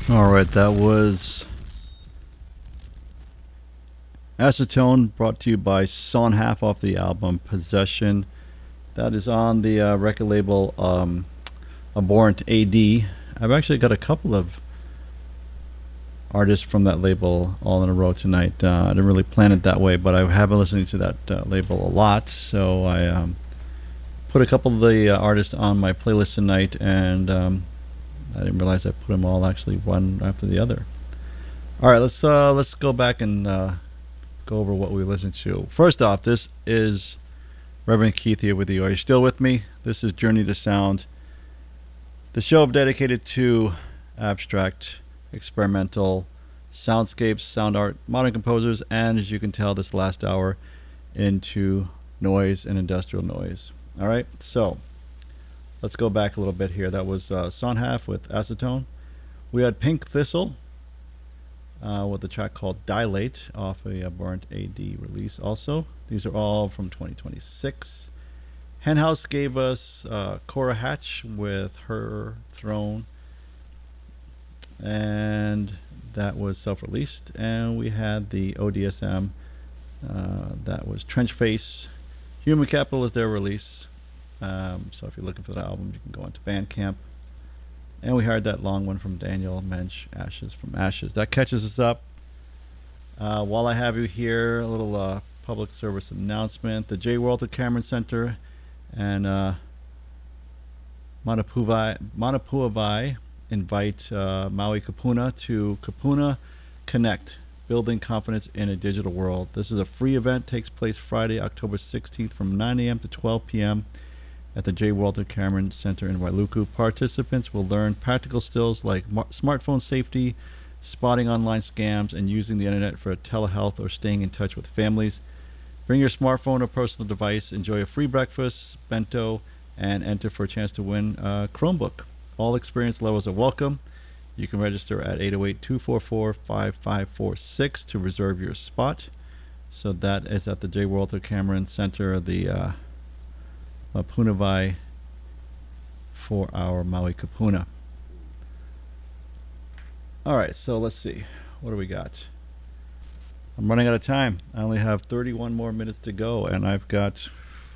All right, that was Acetone, brought to you by Son Half off the album Possession. That is on the record label Abhorrent AD. I've actually got a couple of artists from that label all in a row tonight. I didn't really plan it that way, but I have been listening to that label a lot, so I put a couple of the artists on my playlist tonight, and I didn't realize I put them all actually one after the other. All right, let's go back and go over what we listened to. First off, this is Reverend Keith here with you. Are you still with me? This is Journey to Sound, the show dedicated to abstract, experimental soundscapes, sound art, modern composers, and as you can tell, this last hour into noise and industrial noise. All right, so let's go back a little bit here. That was Son Half with Acetone. We had Pink Thistle with a track called Dilate off a Abhorrent AD release also. These are all from 2026. Henhouse gave us Cora Hatch with Her Throne, and that was self-released. And we had the ODSM, that was Trenchface. Human Capital is their release. So if you're looking for the album, you can go into Bandcamp. And we heard that long one from Daniel Mensch, Ashes from Ashes. That catches us up. While I have you here, a little public service announcement. The J. Walter Cameron Center and Manapuavai invite Maui Kupuna to Kupuna Connect, Building Confidence in a Digital World. This is a free event, takes place Friday, October 16th from 9 a.m. to 12 p.m. at the J. Walter Cameron Center in Wailuku. Participants will learn practical skills like smartphone safety, spotting online scams, and using the internet for telehealth or staying in touch with families. Bring your smartphone or personal device, enjoy a free breakfast, bento, and enter for a chance to win a Chromebook. All experience levels are welcome. You can register at 808-244-5546 to reserve your spot. So that is at the J. Walter Cameron Center, the Mapunavai for our Maui Kupuna. All right, so let's see. What do we got? I'm running out of time. I only have 31 more minutes to go, and I've got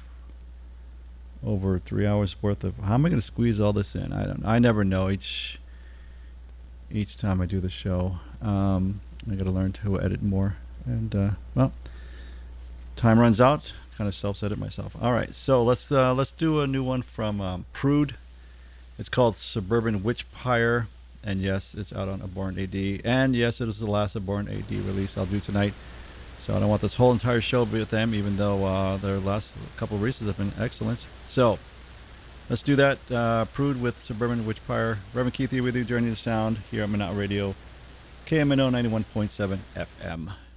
over 3 hours worth of. How am I going to squeeze all this in? I don't. I never know. Each time I do the show, I got to learn to edit more, and well, time runs out. Kind of self-said it myself. All right, so let's do a new one from Prude. It's called Suburban Witchpire, and yes, it's out on Abhorrent AD, and yes, it is the last Abhorrent AD release I'll do tonight. So I don't want this whole entire show to be with them, even though their last couple of releases have been excellent. So let's do that. Prude with Suburban Witchpire. Reverend Keith here with you, Journey to Sound here on Minot Radio, KMNO 91.7 FM.